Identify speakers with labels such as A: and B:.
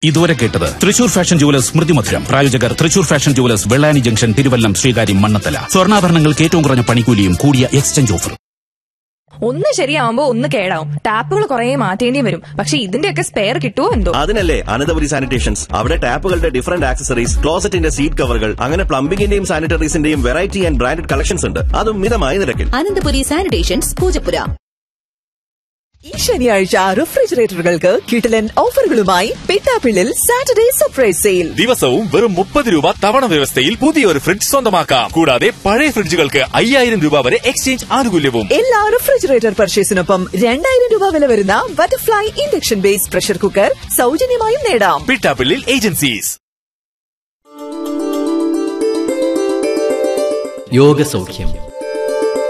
A: ഇതുവരെ കേട്ടത് Thrissur fashion jewellers സ്മൃതി മധുരം. പ്രായോജകർ Thrissur fashion jewellers, Vellani junction, Thiruvallam, Sreekaryam, Mannathala. സ്വർണ്ണാഭരണങ്ങൾക്ക് ഏറ്റവും കുറഞ്ഞ പണിക്കൂലിയും കൂടിയ എക്സ്ചേഞ്ച് ഓഫർ.
B: ഒന്ന് ശരിയാവുമ്പോ ഒന്ന് കേടാവും. ടാപ്പുകൾ കുറെ മാറ്റേണ്ടി വരും. പക്ഷെ ഇതിന്റെയൊക്കെ സ്പെയർ കിട്ടുമോ എന്തോ?
C: അതിനല്ലേ അനന്തപുരി സാനിറ്റേഷൻസ്. അവിടെ ടാപ്പുകളുടെ ഡിഫറന്റ് ആക്സസറീസ്, ക്ലോസറ്റിന്റെ സീറ്റ് കവറുകൾ, അങ്ങനെ പ്ലംബിംഗിന്റെയും സാനിറ്ററീസിന്റെയും വെറൈറ്റി ആൻഡ് ബ്രാൻഡഡ് കളക്ഷൻസ് ഉണ്ട്. അതും മിതമായ നിരക്കിൽ.
D: അനന്തപുരി സാനിറ്റേഷൻസ്, പൂജപ്പുര.
E: ഈ ശനിയാഴ്ച റെഫ്രിജറേറ്ററുകൾക്ക് കിടിലൻ ഓഫറുകളുമായി പെട്ടാപ്പിള്ളിൽ സാറ്റർഡേ സർപ്രൈസ് സെയിൽ.
F: ദിവസവും വെറും 30 രൂപ തവണ വ്യവസ്ഥയിൽ പുതിയൊരു ഫ്രിഡ്ജ് സ്വന്തമാക്കാം. കൂടാതെ പഴയ ഫ്രിഡ്ജുകൾക്ക് 5000 രൂപ വരെ എക്സ്ചേഞ്ച് ആനുകൂല്യവും.
E: എല്ലാ റെഫ്രിജറേറ്റർ പർച്ചേസിനൊപ്പം 2000 രൂപ വില വരുന്ന butterfly induction based pressure cooker സൗജന്യമായും നേടാം.
F: പിട്ടാപ്പിള്ളിൽ ഏജൻസീസ്.
G: യോഗസൗഖ്യം